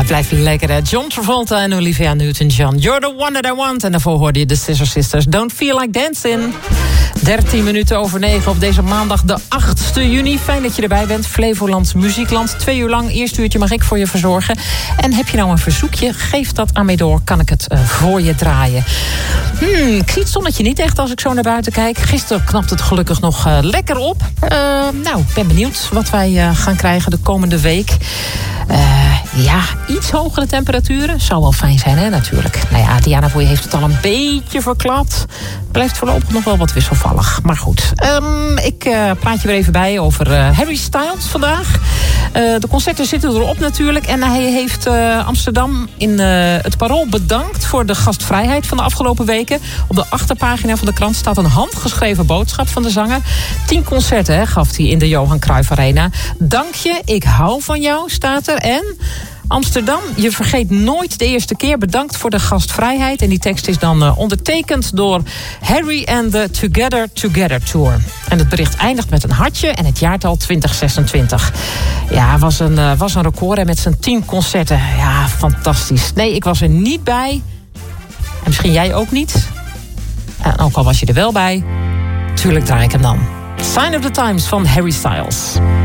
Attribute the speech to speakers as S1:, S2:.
S1: het blijft lekker, hè? John Travolta en Olivia Newton-John. You're the one that I want. En daarvoor hoorde je de Scissor Sisters. Don't feel like dancing. 13 minuten over 9 op deze maandag de 8e juni. Fijn dat je erbij bent. Flevoland Muziekland. 2 uur lang. Eerste uurtje mag ik voor je verzorgen. En heb je nou een verzoekje? Geef dat aan mij door. Kan ik het voor je draaien. Ik zie het zonnetje niet echt als ik zo naar buiten kijk. Gisteren knapt het gelukkig nog lekker op. Nou, ik ben benieuwd wat wij gaan krijgen de komende week. Ja, iets hogere temperaturen. Zou wel fijn zijn, hè, natuurlijk. Nou ja, Diana Boei heeft het al een beetje verklapt. Blijft voorlopig nog wel wat wisselvallig. Maar goed, ik praat je weer even bij over Harry Styles vandaag. De concerten zitten erop natuurlijk. En hij heeft Amsterdam in het Parool bedankt voor de gastvrijheid van de afgelopen weken. Op de achterpagina van de krant staat een handgeschreven boodschap van de zanger. 10 concerten gaf hij in de Johan Cruijff Arena. Dank je, ik hou van jou, staat er. En Amsterdam, je vergeet nooit de eerste keer. Bedankt voor de gastvrijheid. En die tekst is dan ondertekend door Harry and the Together Together Tour. En het bericht eindigt met een hartje en het jaartal 2026. Ja, was een record en met zijn 10 concerten. Ja, fantastisch. Nee, ik was er niet bij. En misschien jij ook niet. En ook al was je er wel bij. Tuurlijk draai ik hem dan. Sign of the Times van Harry Styles.